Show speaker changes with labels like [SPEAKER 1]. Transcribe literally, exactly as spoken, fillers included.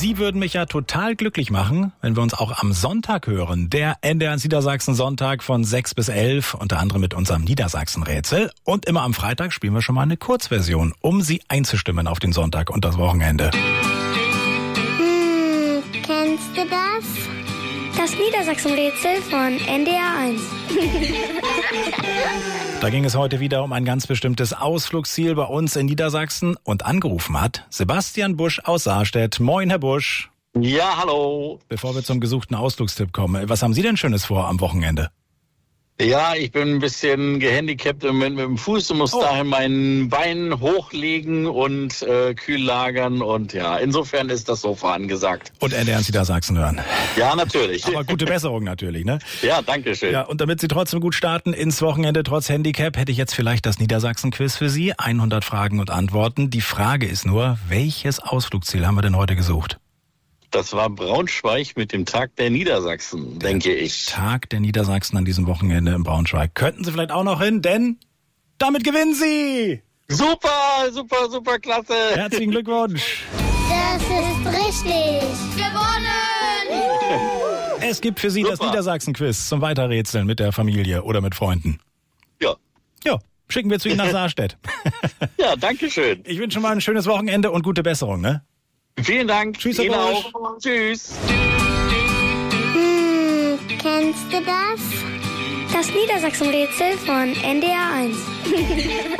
[SPEAKER 1] Sie würden mich ja total glücklich machen, wenn wir uns auch am Sonntag hören. Der N D R eins Niedersachsen Sonntag von sechs bis elf, unter anderem mit unserem Niedersachsen-Rätsel. Und immer am Freitag spielen wir schon mal eine Kurzversion, um Sie einzustimmen auf den Sonntag und das Wochenende.
[SPEAKER 2] Hm, kennst du das? Das Niedersachsen-Rätsel von N D R eins.
[SPEAKER 1] Da ging es heute wieder um ein ganz bestimmtes Ausflugsziel bei uns in Niedersachsen. Und angerufen hat Sebastian Busch aus Saarstedt. Moin, Herr Busch.
[SPEAKER 3] Ja, hallo.
[SPEAKER 1] Bevor wir zum gesuchten Ausflugstipp kommen, was haben Sie denn Schönes vor am Wochenende?
[SPEAKER 3] Ja, ich bin ein bisschen gehandicapt im Moment mit dem Fuß und muss
[SPEAKER 1] Oh.
[SPEAKER 3] daher mein Bein hochlegen und äh, kühl lagern. Und ja, insofern ist das Sofa angesagt.
[SPEAKER 1] Und N D R eins Niedersachsen hören.
[SPEAKER 3] Ja, natürlich.
[SPEAKER 1] Aber gute Besserung natürlich, ne?
[SPEAKER 3] Ja, danke schön.
[SPEAKER 1] Ja, und damit Sie trotzdem gut starten ins Wochenende trotz Handicap, hätte ich jetzt vielleicht das Niedersachsen-Quiz für Sie. hundert Fragen und Antworten. Die Frage ist nur, welches Ausflugsziel haben wir denn heute gesucht?
[SPEAKER 3] Das war Braunschweig mit dem Tag der Niedersachsen, denke ich.
[SPEAKER 1] Tag der Niedersachsen an diesem Wochenende in Braunschweig. Könnten Sie vielleicht auch noch hin, denn damit gewinnen Sie!
[SPEAKER 3] Super, super, super, klasse.
[SPEAKER 1] Herzlichen Glückwunsch!
[SPEAKER 2] Das ist richtig.
[SPEAKER 4] Gewonnen!
[SPEAKER 1] Es gibt für Sie das
[SPEAKER 3] Super.
[SPEAKER 1] Niedersachsen-Quiz zum Weiterrätseln mit der Familie oder mit Freunden.
[SPEAKER 3] Ja,
[SPEAKER 1] Ja, schicken wir zu Ihnen nach Saarstedt.
[SPEAKER 3] ja, danke schön.
[SPEAKER 1] Ich wünsche mal ein schönes Wochenende und gute Besserung, ne?
[SPEAKER 3] Vielen Dank.
[SPEAKER 1] Tschüss, Herr
[SPEAKER 3] Ihnen
[SPEAKER 1] Busch.
[SPEAKER 3] auch. Tschüss.
[SPEAKER 2] Hm, kennst du das? Das Niedersachsen-Rätsel von N D R eins.